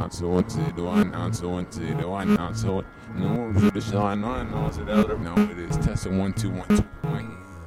announce it? What it? Do I announce it? What it? Do I announce it? No, for the show, I know it. Elder. No, it is. Testing 1 2 1 2.